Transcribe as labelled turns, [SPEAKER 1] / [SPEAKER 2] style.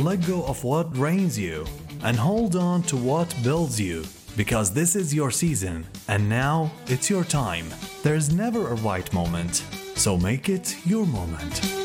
[SPEAKER 1] let go of what drains you and hold on to what builds you. Because this is your season, and now it's your time. There's never a right moment, so make it your moment.